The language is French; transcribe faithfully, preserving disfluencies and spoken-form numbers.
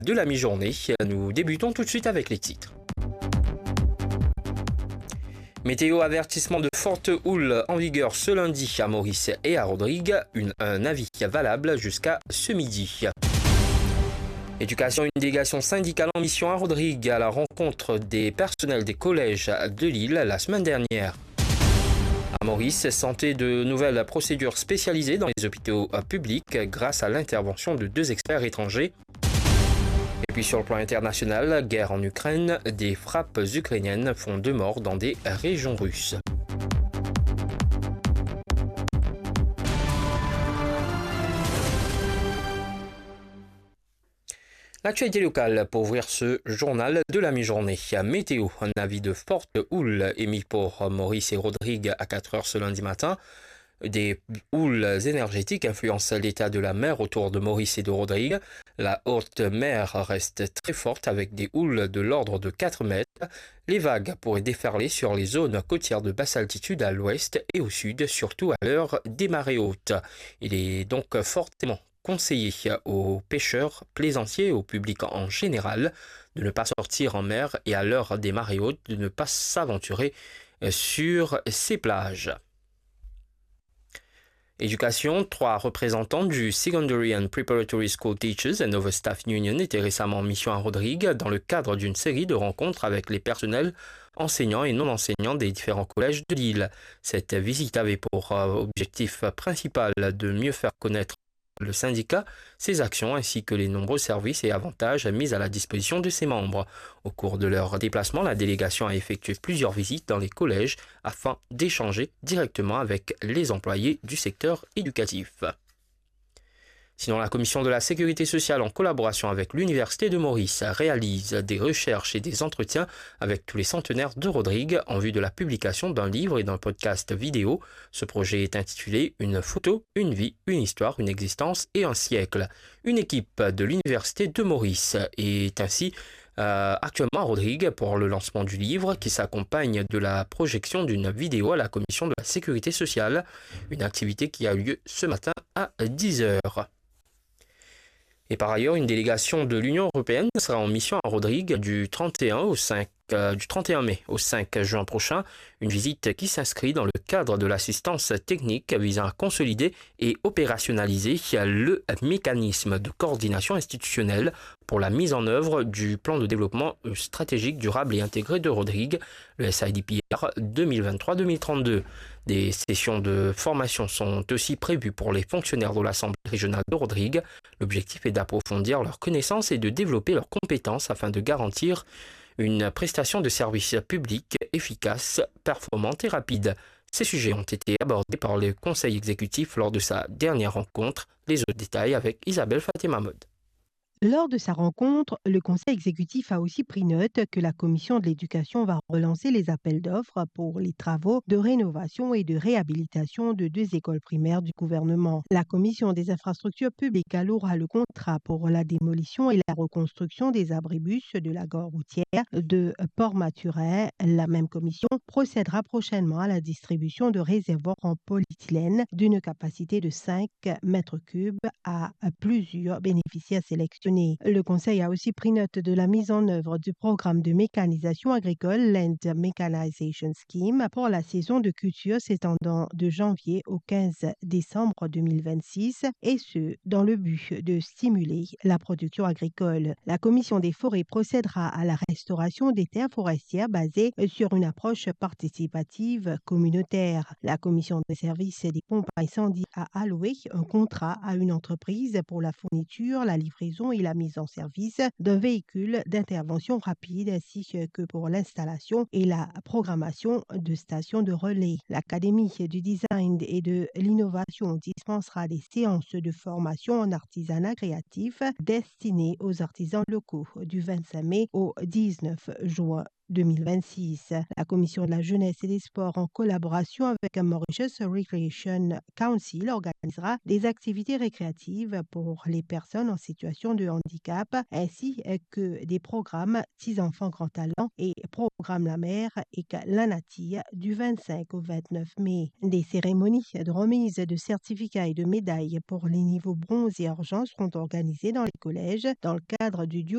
de la mi-journée. Nous débutons tout de suite avec les titres. Météo avertissement de forte houle en vigueur ce lundi à Maurice et à Rodrigue. Une, un avis valable jusqu'à ce midi. Éducation, une délégation syndicale en mission à Rodrigue à la rencontre des personnels des collèges de l'île la semaine dernière. À Maurice, santé, de nouvelles procédures spécialisées dans les hôpitaux publics grâce à l'intervention de deux experts étrangers. Et puis sur le plan international, guerre en Ukraine, des frappes ukrainiennes font deux morts dans des régions russes. L'actualité locale pour ouvrir ce journal de la mi-journée. Météo, un avis de forte houle émis pour Maurice et Rodrigue à quatre heures ce lundi matin. Des houles énergétiques influencent l'état de la mer autour de Maurice et de Rodrigue. La haute mer reste très forte avec des houles de l'ordre de quatre mètres. Les vagues pourraient déferler sur les zones côtières de basse altitude à l'ouest et au sud, surtout à l'heure des marées hautes. Il est donc fortement conseillé aux pêcheurs, plaisanciers et au public en général de ne pas sortir en mer et à l'heure des marées hautes de ne pas s'aventurer sur ces plages. Éducation, trois représentants du Secondary and Preparatory School Teachers and Other Staff Union étaient récemment en mission à Rodrigue dans le cadre d'une série de rencontres avec les personnels enseignants et non enseignants des différents collèges de l'île. Cette visite avait pour objectif principal de mieux faire connaître le syndicat, ses actions ainsi que les nombreux services et avantages mis à la disposition de ses membres. Au cours de leur déplacement, la délégation a effectué plusieurs visites dans les collèges afin d'échanger directement avec les employés du secteur éducatif. Sinon, la Commission de la Sécurité sociale, en collaboration avec l'Université de Maurice, réalise des recherches et des entretiens avec tous les centenaires de Rodrigue en vue de la publication d'un livre et d'un podcast vidéo. Ce projet est intitulé « Une photo, une vie, une histoire, une existence et un siècle ». Une équipe de l'Université de Maurice est ainsi euh, actuellement à Rodrigue pour le lancement du livre qui s'accompagne de la projection d'une vidéo à la Commission de la Sécurité sociale, une activité qui a eu lieu ce matin à dix heures. Et par ailleurs, une délégation de l'Union européenne sera en mission à Rodrigue du trente et un au cinq, euh, du trente et un mai au cinq juin prochain. Une visite qui s'inscrit dans le cadre de l'assistance technique visant à consolider et opérationnaliser le mécanisme de coordination institutionnelle pour la mise en œuvre du plan de développement stratégique durable et intégré de Rodrigue, le S I D P R deux mille vingt-trois deux mille trente-deux. Des sessions de formation sont aussi prévues pour les fonctionnaires de l'Assemblée régionale de Rodrigue. L'objectif est d'approfondir leurs connaissances et de développer leurs compétences afin de garantir une prestation de services publics efficace, performante et rapide. Ces sujets ont été abordés par le Conseil exécutif lors de sa dernière rencontre. Les autres détails avec Isabelle Fatima-Mod. Lors de sa rencontre, le Conseil exécutif a aussi pris note que la Commission de l'éducation va relancer les appels d'offres pour les travaux de rénovation et de réhabilitation de deux écoles primaires du gouvernement. La Commission des infrastructures publiques allouera le contrat pour la démolition et la reconstruction des abribus de la gare routière de Port-Maturin. La même commission procédera prochainement à la distribution de réservoirs en polyéthylène d'une capacité de cinq mètres cubes à plusieurs bénéficiaires sélectionnés. Le Conseil a aussi pris note de la mise en œuvre du programme de mécanisation agricole Land Mechanization Scheme pour la saison de culture s'étendant de janvier au quinze décembre deux mille vingt-six et ce, dans le but de stimuler la production agricole. La Commission des forêts procédera à la restauration des terres forestières basée sur une approche participative communautaire. La Commission des services des pompes à incendie a alloué un contrat à une entreprise pour la fourniture, la livraison et la mise en service d'un véhicule d'intervention rapide ainsi que pour l'installation et la programmation de stations de relais. L'Académie du design et de l'innovation dispensera des séances de formation en artisanat créatif destinées aux artisans locaux du vingt-cinq mai au dix-neuf juin deux mille vingt-six. La Commission de la jeunesse et des sports, en collaboration avec Mauritius Recreation Council, organisera des activités récréatives pour les personnes en situation de handicap, ainsi que des programmes Petits enfants grands talents et programme La Mer et l'Anati du vingt-cinq au vingt-neuf mai. Des cérémonies de remise de certificats et de médailles pour les niveaux bronze et argent seront organisées dans les collèges dans le cadre du duo